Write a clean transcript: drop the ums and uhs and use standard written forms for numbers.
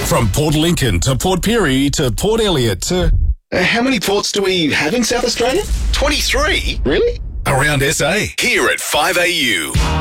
From Port Lincoln to Port Pirie to Port Elliot to... How many ports do we have in South Australia? 23? Really? around SA. Here at 5AU.